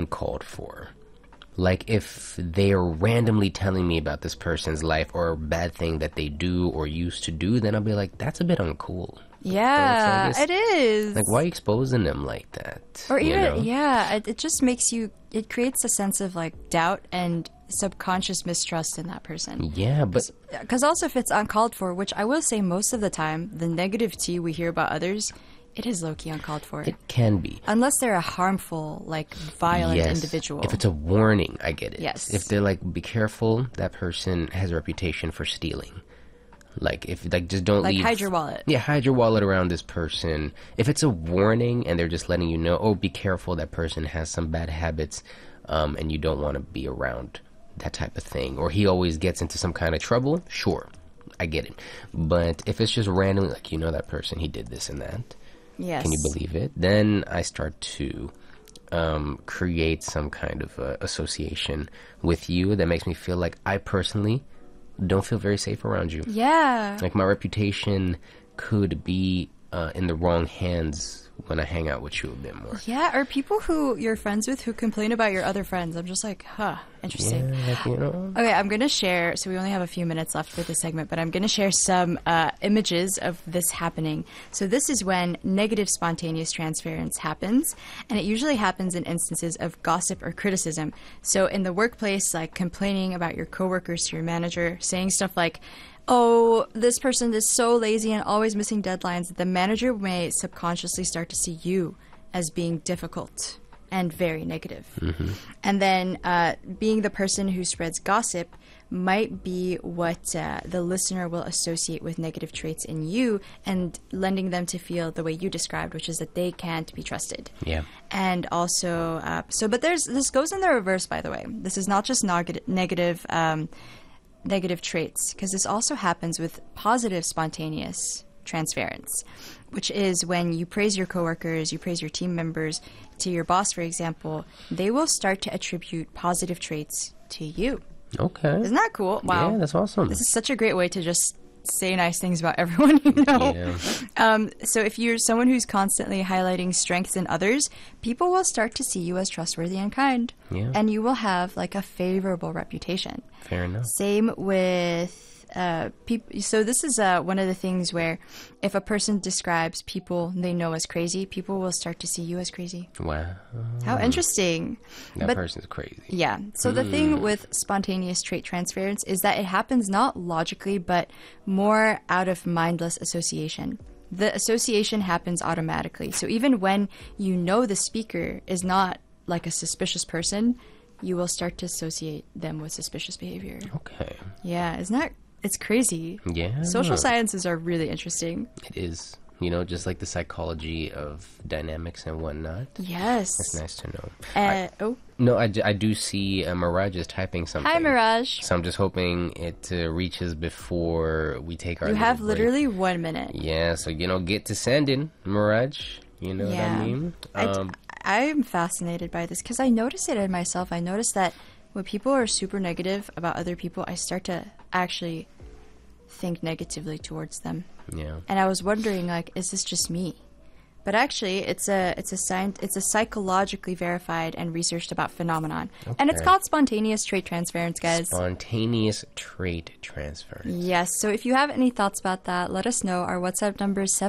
uncalled for. Like, if they're randomly telling me about this person's life or a bad thing that they do or used to do, then I'll be like, that's a bit uncool. Yeah, it is. Like, why are you exposing them like that? Or even, it just makes you, it creates a sense of like doubt and subconscious mistrust in that person. Yeah, but... Because also if it's uncalled for, which I will say most of the time, the negative tea we hear about others, it is low-key uncalled for. It can be. Unless they're a harmful, like, violent individual. If it's a warning, I get it. Yes. If they're like, be careful, that person has a reputation for stealing. Like, if, like, just don't leave... Like, hide your wallet. Yeah, hide your wallet around this person. If it's a warning and they're just letting you know, oh, be careful, that person has some bad habits, and you don't want to be around that type of thing. Or he always gets into some kind of trouble, sure, I get it. But if it's just randomly, like, you know that person, he did this and that. Yes. Can you believe it? Then I start to create some kind of association with you that makes me feel like I personally don't feel very safe around you. Yeah. Like, my reputation could be in the wrong hands when I hang out with you a bit more. Yeah, or people who you're friends with who complain about your other friends. I'm just like, interesting. Yeah, like, you know. Okay, I'm going to share, so we only have a few minutes left for this segment, but I'm going to share some images of this happening. So this is when negative spontaneous transference happens, and it usually happens in instances of gossip or criticism. So in the workplace, like complaining about your coworkers to your manager, saying stuff like, oh, this person is so lazy and always missing deadlines, the manager may subconsciously start to see you as being difficult and very negative. Mm-hmm. And then being the person who spreads gossip might be what the listener will associate with negative traits in you and lending them to feel the way you described, which is that they can't be trusted. Yeah. And also, but this goes in the reverse, by the way. This is not just negative traits, because this also happens with positive spontaneous transference, which is when you praise your coworkers, you praise your team members, to your boss, for example, they will start to attribute positive traits to you. Okay. Isn't that cool? Wow. Yeah, that's awesome. This is such a great way to just say nice things about everyone you know. Yeah. So if you're someone who's constantly highlighting strengths in others, people will start to see you as trustworthy and kind. Yeah. And you will have like a favorable reputation. Fair enough. Same with people. So this is one of the things where if a person describes people they know as crazy, people will start to see you as crazy. Wow. How interesting. That person's crazy. Yeah. So the thing with spontaneous trait transference is that it happens not logically, but more out of mindless association. The association happens automatically. So even when you know the speaker is not like a suspicious person, you will start to associate them with suspicious behavior. Okay. Yeah. Isn't that... It's crazy. Yeah. Social sciences are really interesting. It is. You know, just like the psychology of dynamics and whatnot. Yes. That's nice to know. No, I do see Mirage is typing something. Hi, Mirage. So I'm just hoping it reaches before we take our You have break. literally 1 minute. Yeah, so, you know, get to sending, Mirage. You know what I mean? I'm fascinated by this because I notice it in myself. I notice that when people are super negative about other people, I start to actually think negatively towards them. Yeah. And I was wondering, like, is this just me? But actually, it's a psychologically verified and researched about phenomenon. Okay. And it's called spontaneous trait transference, guys. Spontaneous trait transference. Yes. So if you have any thoughts about that, let us know. Our WhatsApp number is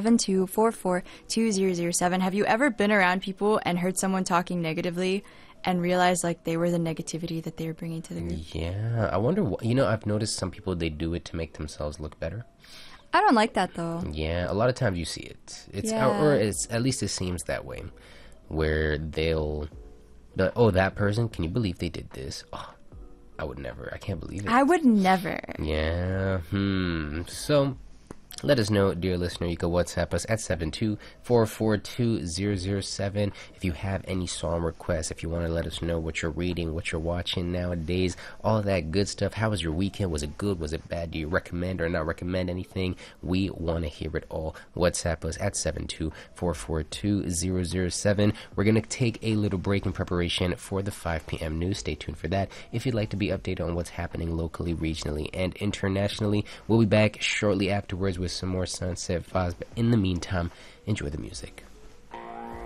72442007. Have you ever been around people and heard someone talking negatively and realized, like, they were the negativity that they were bringing to the group? Yeah. I wonder, you know, I've noticed some people, they do it to make themselves look better. I don't like that, though. Yeah, a lot of times you see it. Or it's at least it seems that way, where they'll be like, oh, that person, can you believe they did this? Oh, I would never. I can't believe it. I would never. Yeah. So let us know, dear listener. You can WhatsApp us at 724420007 if you have any song requests, if you want to let us know what you're reading, what you're watching nowadays, all of that good stuff. How was your weekend? Was it good? Was it bad? Do you recommend or not recommend anything? We want to hear it all. WhatsApp us at 724420007. We're going to take a little break in preparation for the 5 p.m. news. Stay tuned for that. If you'd like to be updated on what's happening locally, regionally, and internationally, we'll be back shortly afterwards with some more Sunset Vibes. But in the meantime, enjoy the music.